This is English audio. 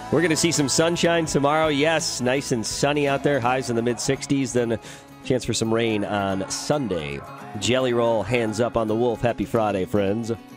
We're going to see some sunshine tomorrow. Yes, nice and sunny out there. Highs in the mid-60s. Then a chance for some rain on Sunday. Jelly Roll, hands up on the wolf. Happy Friday, friends.